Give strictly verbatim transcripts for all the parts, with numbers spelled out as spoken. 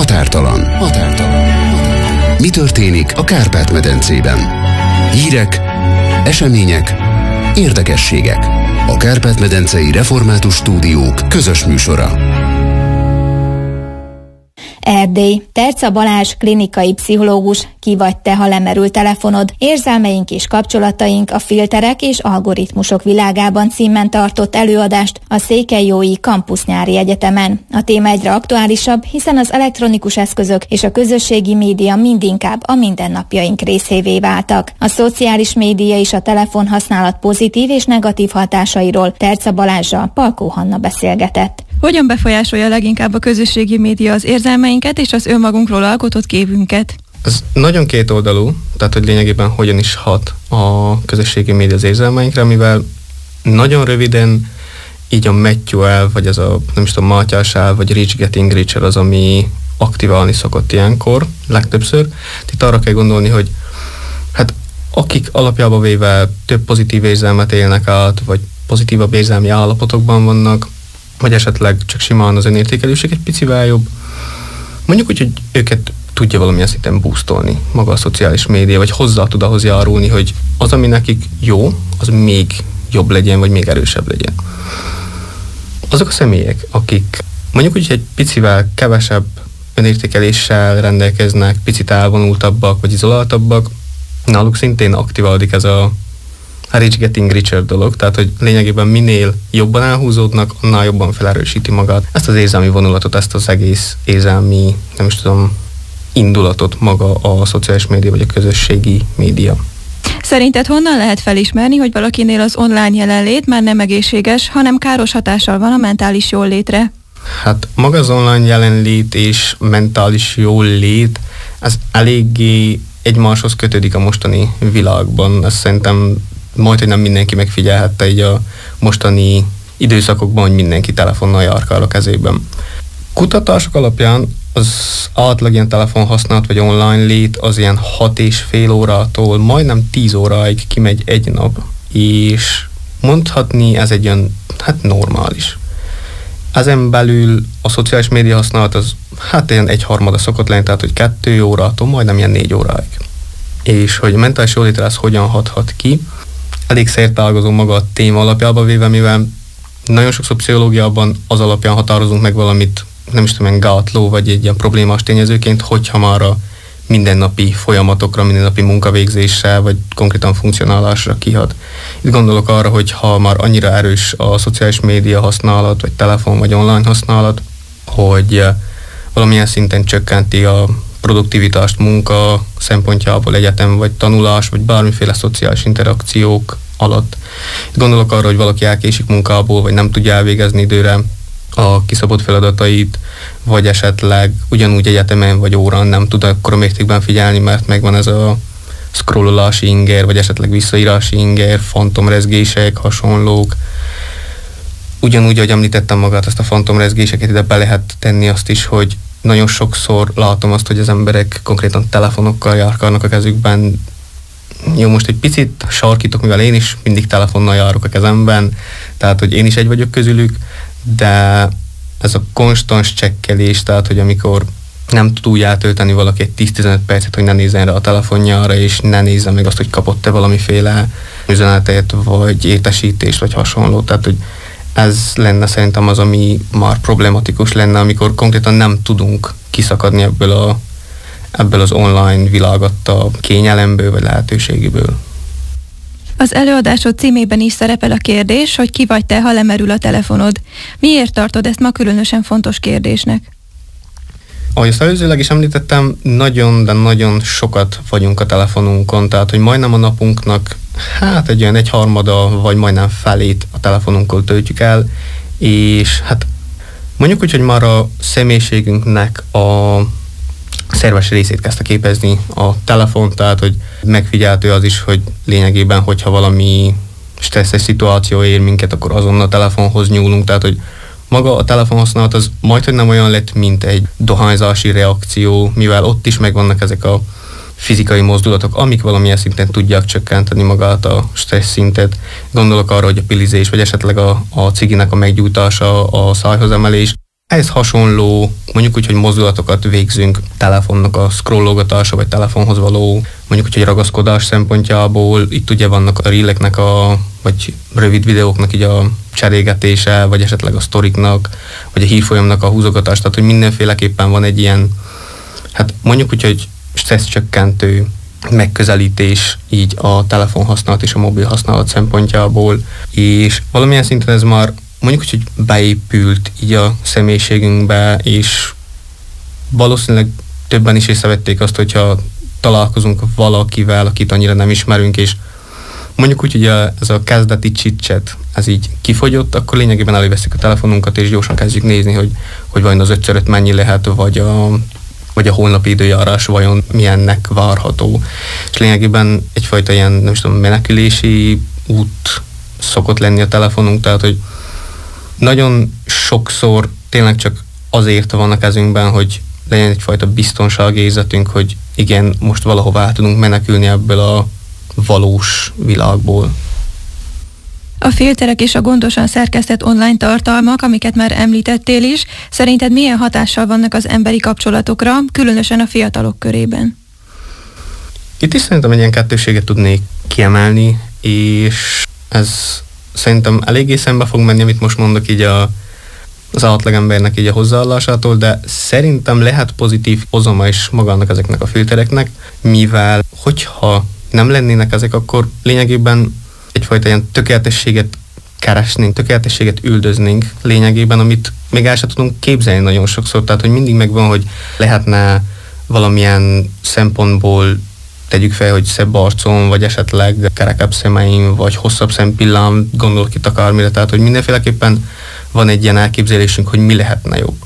Határtalan. Határtalan. Mi történik a Kárpát-medencében? Hírek, események, érdekességek. A Kárpát-medencei Református Stúdiók közös műsora. Erdély. Terca Balázs, klinikai pszichológus. Ki vagy te, ha lemerül telefonod? Érzelmeink és kapcsolataink a filterek és algoritmusok világában címen tartott előadást a Székelyjói Campus Nyári Egyetemen. A téma egyre aktuálisabb, hiszen az elektronikus eszközök és a közösségi média mindinkább a mindennapjaink részévé váltak. A szociális média és a telefonhasználat pozitív és negatív hatásairól Terca Balázsral Palkó Hanna beszélgetett. Hogyan befolyásolja leginkább a közösségi média az érzelmeinket és az önmagunkról alkotott képünket? Ez nagyon kétoldalú, tehát hogy lényegében hogyan is hat a közösségi média az érzelmeinkre, mivel nagyon röviden így a Matthew elv, vagy ez a nem is tudom, Mátyás elv, vagy Rich Getting Richer az, ami aktiválni szokott ilyenkor, legtöbbször. Itt arra kell gondolni, hogy hát akik alapjában véve több pozitív érzelmet élnek át, vagy pozitívabb érzelmi állapotokban vannak, vagy esetleg csak simán az önértékelőség egy picivel jobb. Mondjuk úgy, hogy őket tudja valamilyen szinten boostolni maga a szociális média, vagy hozzá tud ahhoz járulni, hogy az, ami nekik jó, az még jobb legyen, vagy még erősebb legyen. Azok a személyek, akik mondjuk úgy, hogy egy picivel kevesebb önértékeléssel rendelkeznek, picit elvonultabbak, vagy izoláltabbak, náluk szintén aktiválódik ez a a Rich Getting Richer dolog, tehát hogy lényegében minél jobban elhúzódnak, annál jobban felerősíti magát. Ezt az érzelmi vonulatot, ezt az egész érzelmi, nem is tudom, indulatot maga a szociális média vagy a közösségi média. Szerinted honnan lehet felismerni, hogy valakinél az online jelenlét már nem egészséges, hanem káros hatással van a mentális jólétre? Hát maga az online jelenlét és mentális jólét, ez eléggé egymáshoz kötődik a mostani világban. Ezt szerintem majd, hogy nem mindenki megfigyelhette így a mostani időszakokban, hogy mindenki telefonnal járkál a kezében. Kutatások alapján az átlag ilyen telefonhasználat vagy online lét az ilyen hat és fél órától majdnem tíz óráig kimegy egy nap, és mondhatni ez egy olyan, hát normális. Ezen belül a szociális média használat az hát ilyen egyharmada szokott lenni, tehát hogy kettő órától majdnem ilyen négy óráig. És hogy a mentális jólétre ez hogyan hathat ki, elég szerteágazó maga a téma alapjában véve, mivel nagyon sokszor pszichológiában az alapján határozunk meg valamit, nem is tudom, ilyen gátló, vagy egy ilyen problémás tényezőként, hogyha már a mindennapi folyamatokra, mindennapi munkavégzésre, vagy konkrétan funkcionálásra kihat. Itt gondolok arra, hogy ha már annyira erős a szociális média használat, vagy telefon, vagy online használat, hogy valamilyen szinten csökkenti a produktivitást munka szempontjából, egyetem, vagy tanulás, vagy bármiféle szociális interakciók alatt. Itt gondolok arra, hogy valaki elkésik munkából, vagy nem tudja elvégezni időre a kiszabott feladatait, vagy esetleg ugyanúgy egyetemen vagy órán nem tud akkora mértékben figyelni, mert megvan ez a scrollolási inger, vagy esetleg visszaírási inger, fantomrezgések, hasonlók. Ugyanúgy, ahogy említettem magát, ezt a fantomrezgéseket ide be lehet tenni azt is, hogy nagyon sokszor látom azt, hogy az emberek konkrétan telefonokkal járkálnak a kezükben. Jó, most egy picit sarkítok, mivel én is mindig telefonnal járok a kezemben, tehát, hogy én is egy vagyok közülük, de ez a konstans csekkelés, tehát, hogy amikor nem tud úgy eltölteni valaki egy tíz-tizenöt percet, hogy ne nézzen rá a telefonjára, és ne nézze meg azt, hogy kapott-e valamiféle üzenetet, vagy értesítést, vagy hasonló. Tehát, hogy ez lenne szerintem az, ami már problematikus lenne, amikor konkrétan nem tudunk kiszakadni ebből, a, ebből az online világatta kényelemből, vagy lehetőségéből. Az előadásod címében is szerepel a kérdés, hogy ki vagy te, ha lemerül a telefonod. Miért tartod ezt ma különösen fontos kérdésnek? Ahogy azt előzőleg is említettem, nagyon, de nagyon sokat vagyunk a telefonunkon, tehát hogy majdnem a napunknak hát egy olyan egyharmada, vagy majdnem felét a telefonunkkal töltjük el, és hát mondjuk úgy, hogy már a személyiségünknek a szerves részét kezdte képezni a telefon, tehát hogy megfigyelhető az is, hogy lényegében, hogyha valami stresszes szituáció ér minket, akkor azonnal a telefonhoz nyúlunk, tehát hogy maga a telefonhasználat az majdhogy nem olyan lett, mint egy dohányzási reakció, mivel ott is megvannak ezek a fizikai mozdulatok, amik valamilyen szinten tudják csökkenteni magát a stressz szintet. Gondolok arra, hogy a pilizés, vagy esetleg a, a ciginek a meggyújtása, a szájhoz emelés, Ehhez hasonló, mondjuk úgy, hogy mozdulatokat végzünk telefonnak a scrollogatása, vagy telefonhoz való, mondjuk úgy, hogy ragaszkodás szempontjából. Itt ugye vannak a reeleknek, a, vagy rövid videóknak így a cserégetése, vagy esetleg a sztoriknak, vagy a hírfolyamnak a húzogatás, tehát hogy mindenféleképpen van egy ilyen, hát mondjuk úgy, hogy stresszcsökkentő megközelítés így a telefonhasználat és a mobil használat szempontjából, és valamilyen szinten ez már mondjuk úgy, hogy beépült így a személyiségünkbe, és valószínűleg többen is észrevették azt, hogyha találkozunk valakivel, akit annyira nem ismerünk, és mondjuk úgy, hogy a, ez a kezdeti chit-chat, ez így kifogyott, akkor lényegében előveszik a telefonunkat, és gyorsan kezdjük nézni, hogy, hogy vajon az ötször öt mennyi lehet, vagy a, vagy a holnapi időjárás vajon milyennek várható. És lényegében egyfajta ilyen, nem is tudom, menekülési út szokott lenni a telefonunk, tehát, hogy nagyon sokszor tényleg csak azért van a kezünkben, hogy legyen egyfajta biztonságérzetünk, hogy igen, most valahova el tudunk menekülni ebből a valós világból. A filterek és a gondosan szerkesztett online tartalmak, amiket már említettél is, szerinted milyen hatással vannak az emberi kapcsolatokra, különösen a fiatalok körében? Itt is szerintem egy ilyen kettőséget tudnék kiemelni, és ez szerintem eléggé szembe fog menni, amit most mondok így a, az átlagembernek így a hozzáállásától, de szerintem lehet pozitív hozama is magának ezeknek a filtereknek, mivel hogyha nem lennének ezek, akkor lényegében egyfajta ilyen tökéletességet keresnénk, tökéletességet üldöznénk lényegében, amit még el sem tudunk képzelni nagyon sokszor, tehát hogy mindig megvan, hogy lehetne valamilyen szempontból tegyük fel, hogy szebb arcom, vagy esetleg kerekebb szemeim, vagy hosszabb szempillám, gondolok itt akármire, tehát hogy mindenféleképpen van egy ilyen elképzelésünk, hogy mi lehetne jobb.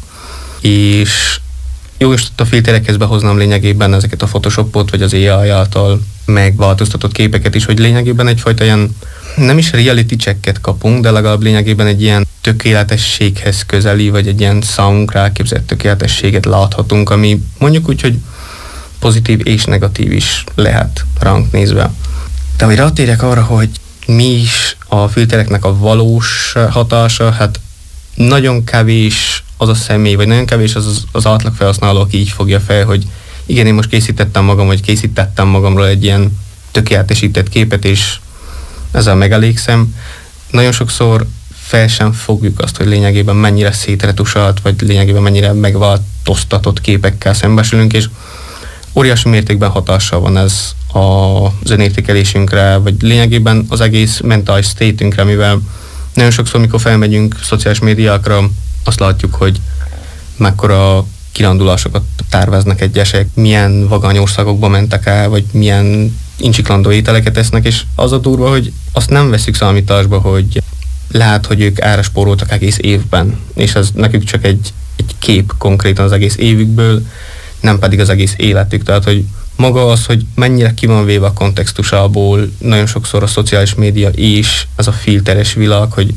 És jó, és a filterekhez behoznám lényegében ezeket a Photoshopot, vagy az á i által megváltoztatott képeket is, hogy lényegében egyfajta ilyen, nem is reality checket kapunk, de legalább lényegében egy ilyen tökéletességhez közeli, vagy egy ilyen számunkra elképzelt tökéletességet láthatunk, ami mondjuk úgy, hogy pozitív és negatív is lehet ránk nézve. De hogy rátérjek arra, hogy mi is a filtereknek a valós hatása, hát nagyon kevés az a személy, vagy nagyon kevés az az, az átlag felhasználó, aki így fogja fel, hogy igen, én most készítettem magam, vagy készítettem magamról egy ilyen tökéletesített képet, és ezzel megelégszem. Nagyon sokszor fel sem fogjuk azt, hogy lényegében mennyire szétretusált, vagy lényegében mennyire megváltoztatott képekkel szembesülünk, és óriási mértékben hatással van ez az önértékelésünkre, vagy lényegében az egész mentális state-ünkre, mivel nagyon sokszor, mikor felmegyünk szociális médiákra, azt látjuk, hogy mekkora kirándulásokat terveznek egyesek, milyen vagány országokba mentek el, vagy milyen incsiklandó ételeket esznek, és az a durva, hogy azt nem veszük számításba, hogy lehet, hogy ők erre spóroltak egész évben, és ez nekük csak egy, egy kép konkrétan az egész évükből, nem pedig az egész életük. Tehát, hogy maga az, hogy mennyire ki van véve a kontextusából, nagyon sokszor a szociális média és ez a filteres világ, hogy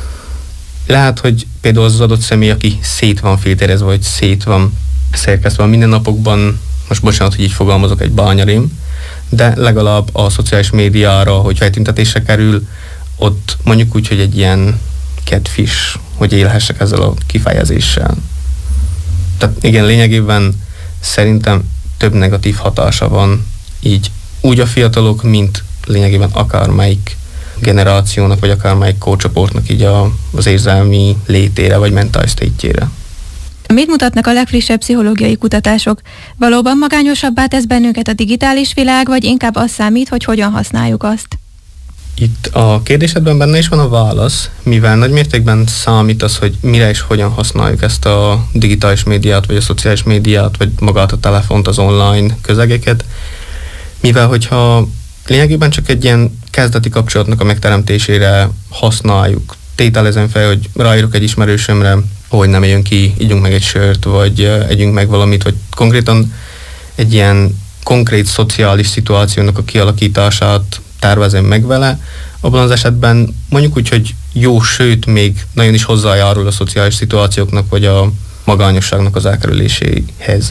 lehet, hogy például az adott személy, aki szét van filterezve, vagy szét van szerkesztve a mindennapokban, most bocsánat, hogy így fogalmazok, egy bányarém, de legalább a szociális médiára, hogy feltüntetésre kerül, ott mondjuk úgy, hogy egy ilyen catfish, hogy élhessek ezzel a kifejezéssel. Tehát igen, lényegében szerintem több negatív hatása van így úgy a fiatalok, mint lényegében akármelyik generációnak, vagy akármelyik korcsoportnak így a, az érzelmi létére, vagy mentális state-jére. Mit mutatnak a legfrissebb pszichológiai kutatások? Valóban magányosabbá tesz bennünket a digitális világ, vagy inkább az számít, hogy hogyan használjuk azt? Itt a kérdésedben benne is van a válasz, mivel nagy mértékben számít az, hogy mire és hogyan használjuk ezt a digitális médiát, vagy a szociális médiát, vagy magát a telefont, az online közegeket, mivel hogyha lényegében csak egy ilyen kezdeti kapcsolatnak a megteremtésére használjuk. Tételezem fel, hogy ráírok egy ismerősömre, hogy nem jön ki, ígyunk meg egy sört, vagy együnk meg valamit, vagy konkrétan egy ilyen konkrét szociális szituációnak a kialakítását tervezem meg vele, abban az esetben mondjuk úgy, hogy jó, sőt, még nagyon is hozzájárul a szociális szituációknak, vagy a magányosságnak az elkerüléséhez.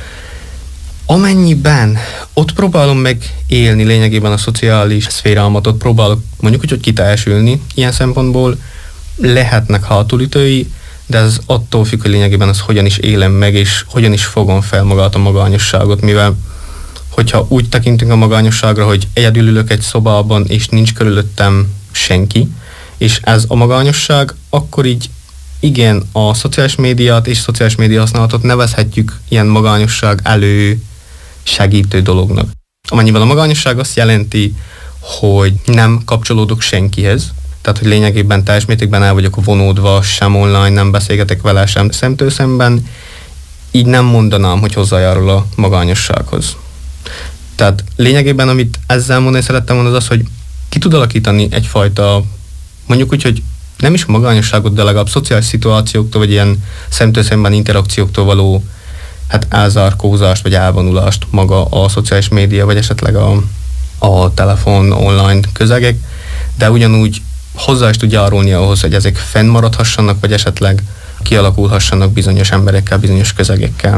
Amennyiben ott próbálom meg élni lényegében a szociális szférámat, ott próbálok mondjuk úgy, hogy kiteljesülni ilyen szempontból, lehetnek hátulütői, de ez attól függ, hogy lényegében az hogyan is élem meg, és hogyan is fogom fel magát a magányosságot, mivel hogyha úgy tekintünk a magányosságra, hogy egyedül ülök egy szobában, és nincs körülöttem senki, és ez a magányosság, akkor így igen, a szociális médiát és szociális média használatot nevezhetjük ilyen magányosság elő segítő dolognak. Amennyiben a magányosság azt jelenti, hogy nem kapcsolódok senkihez, tehát hogy lényegében teljes mértékben el vagyok vonódva, sem online, nem beszélgetek vele, sem szemtől szemben, így nem mondanám, hogy hozzájárul a magányossághoz. Tehát lényegében, amit ezzel mondani szerettem volna, az az, hogy ki tud alakítani egyfajta, mondjuk úgy, hogy nem is magányosságot, de legalább szociális szituációktól, vagy ilyen szemtől szemben interakcióktól való hát elzárkózást, vagy elvonulást maga a szociális média, vagy esetleg a, a telefon, online közegek, de ugyanúgy hozzá is tud járulni ahhoz, hogy ezek fennmaradhassanak, vagy esetleg kialakulhassanak bizonyos emberekkel, bizonyos közegekkel.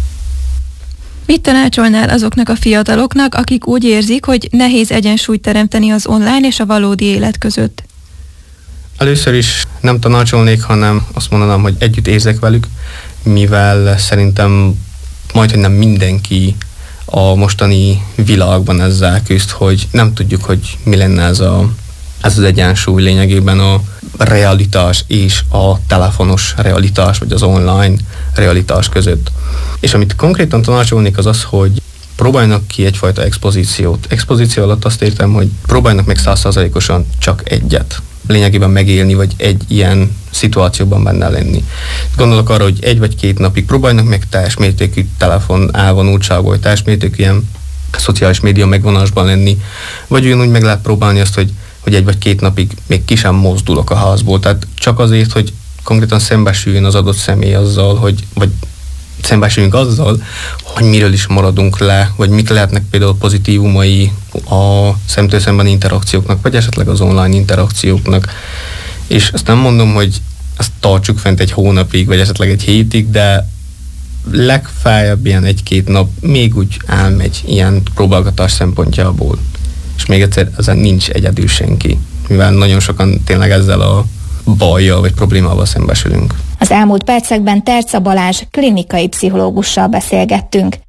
Mit tanácsolnál azoknak a fiataloknak, akik úgy érzik, hogy nehéz egyensúlyt teremteni az online és a valódi élet között? Először is nem tanácsolnék, hanem azt mondanám, hogy együtt érzek velük, mivel szerintem majdhogy nem mindenki a mostani világban ezzel küzd, hogy nem tudjuk, hogy mi lenne ez, a, ez az egyensúly lényegében a realitás és a telefonos realitás, vagy az online realitás között. És amit konkrétan tanácsolnék az az, hogy próbáljanak ki egyfajta expozíciót. Expozíció alatt azt értem, hogy próbáljanak meg száz százalékosan csak egyet lényegében megélni, vagy egy ilyen szituációban benne lenni. Gondolok arra, hogy egy vagy két napig próbáljanak meg teljes mértékű telefon elvonultságból, vagy teljes mértékű ilyen szociális média megvonásban lenni, vagy ugyanúgy meg lehet próbálni azt, hogy, hogy egy vagy két napig még ki sem mozdulok a házból. Tehát csak azért, hogy konkrétan szembesüljön az adott személy azzal, hogy, vagy szembesüljünk azzal, hogy miről is maradunk le, vagy mik lehetnek például pozitívumai a szemtől szemben interakcióknak, vagy esetleg az online interakcióknak. És azt nem mondom, hogy ezt tartsuk fent egy hónapig, vagy esetleg egy hétig, de legfeljebb ilyen egy-két nap még úgy elmegy ilyen próbálgatás szempontjából. És még egyszer, ezen nincs egyedül senki, mivel nagyon sokan tényleg ezzel a bajjal vagy problémával szembesülünk. Az elmúlt percekben Terca Balázs klinikai pszichológussal beszélgettünk.